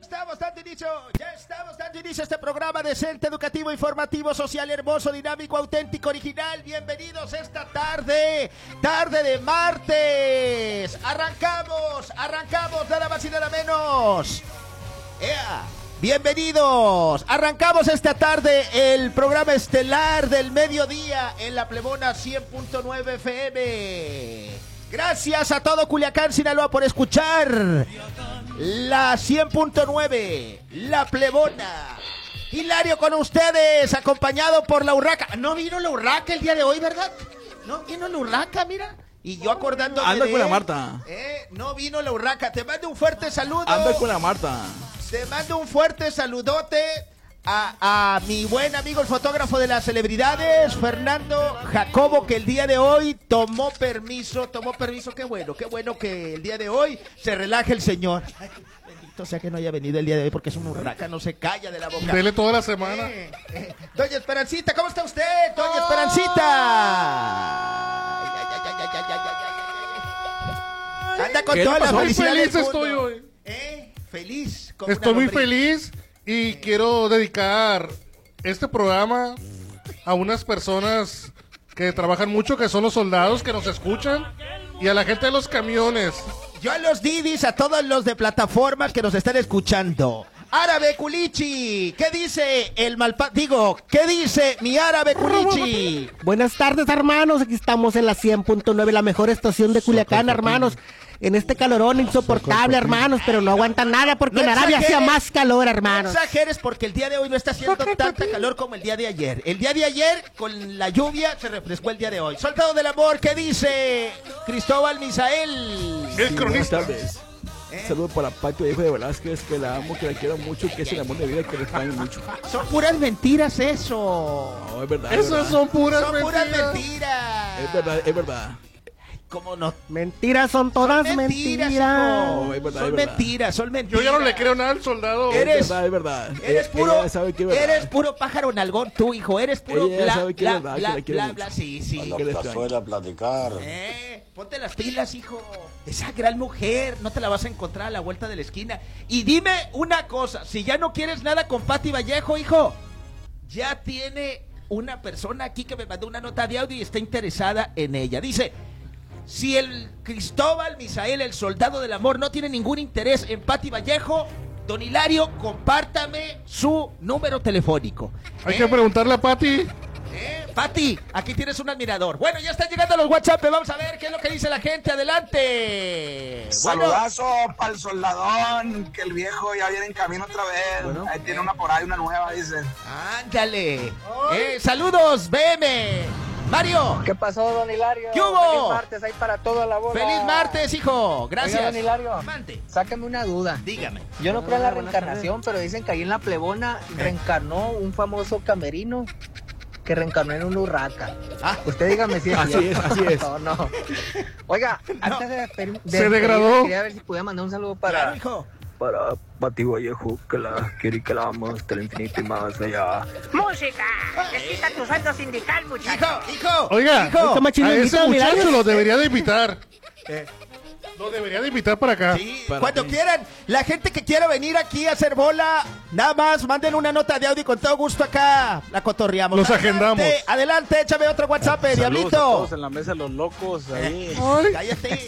Ya estamos dando inicio a este programa decente, educativo, informativo, social, hermoso, dinámico, auténtico, original. Bienvenidos esta tarde de martes. Arrancamos, nada más y nada menos. Bienvenidos, arrancamos esta tarde el programa estelar del mediodía en la Plebona 100.9 FM. Gracias a todo Culiacán, Sinaloa por escuchar la 100.9, la Plebona. Hilario con ustedes, acompañado por la Urraca. No vino la Urraca el día de hoy, ¿verdad? No vino la Urraca, mira. Y yo acordándome anda de con él. La Marta. No vino la Urraca. Te mando un fuerte saludo. Anda con la Marta. Te mando un fuerte saludote a mi buen amigo, el fotógrafo de las celebridades, Fernando Jacobo, que el día de hoy tomó permiso. Qué bueno que el día de hoy se relaje el señor. Ay, bendito sea que no haya venido el día de hoy, porque es un urraca, no se calla de la boca. Dele toda la semana. Doña Esperancita, ¿cómo está usted? Doña Esperancita. Anda con toda la felicidad del Feliz mundo. estoy hoy. Feliz. Como Estoy una muy lombriz. feliz y quiero dedicar este programa a unas personas que trabajan mucho, que son los soldados que nos escuchan, y a la gente de los camiones. Yo a los Didis, a todos los de plataformas que nos están escuchando. Árabe Culichi, ¿qué dice qué dice mi Árabe Culichi? Buenas tardes, hermanos. Aquí estamos en la 100.9, la mejor estación de Culiacán, hermanos. En este calorón insoportable, hermanos, pero no aguantan nada porque en Arabia hacía más calor, hermanos. No exageres, porque el día de hoy no está haciendo tanta calor como el día de ayer. El día de ayer, con la lluvia, se refrescó el día de hoy. Soldado del amor, ¿qué dice Cristóbal Misael? El cronista. Buenas tardes. Saludos para Patio Hijo de Velázquez, que la amo, que la quiero mucho, que es el amor de vida, que le extraño mucho. Son puras mentiras eso. No, es verdad. Esas son puras Puras mentiras. mentiras. Es verdad. ¿Cómo no? Mentiras, son todas mentiras. hijo. No, es verdad, Son es verdad. mentiras, son Yo mentiras. ya no le creo nada al soldado. Eres- Es verdad. Eres puro, Ella sabe que es verdad. eres puro pájaro nalgón, tú, hijo. Eres puro Ella bla, sabe que es bla, verdad, bla, que la quiere bla, mucho. bla. Sí. Que le extraño. Suele a platicar. Ponte las pilas, hijo. Esa gran mujer, no te la vas a encontrar a la vuelta de la esquina. Y dime una cosa, si ya no quieres nada con Pati Vallejo, hijo, ya tiene una persona aquí que me mandó una nota de audio y está interesada en ella. Dice: si el Cristóbal Misael, el soldado del amor, no tiene ningún interés en Pati Vallejo, don Hilario, compártame su número telefónico. Hay que preguntarle a Pati. Pati, aquí tienes un admirador. Bueno, ya están llegando los WhatsApp, vamos a ver qué es lo que dice la gente. Adelante. Saludazo para el soldadón, que el viejo ya viene en camino otra vez. Ahí tiene una por ahí, una nueva, dice. Ándale. Saludos, BM. Mario. ¿Qué pasó, don Hilario? ¿Qué hubo? Feliz martes ahí para toda la bola. Feliz martes, hijo. Gracias. Oiga, don Hilario, Mande. sáqueme una duda. Dígame. Yo no creo en la reencarnación, pero dicen que ahí en la Plebona reencarnó un famoso camerino que reencarnó en un urraca. Usted dígame si es Así cierto. es. No. Oiga, antes de Se degradó. quería ver si podía mandar un saludo para... Claro, hijo. Para Pati Vallejo, que la quiere y que la amo hasta el infinito y más allá. ¡Música! ¡Desquita tu sueldo sindical, muchacho! Hijo. Oiga, Hijo. a ese don muchacho Hilario. lo debería de invitar. Lo debería de invitar para acá. Sí, Para cuando mí. quieran, la gente que quiera venir aquí a hacer bola, nada más manden una nota de audio y con todo gusto acá la cotorreamos. Los Adelante, agendamos. Adelante, échame otro WhatsApp, diablito. en la mesa los locos ahí. Ay. Cállate.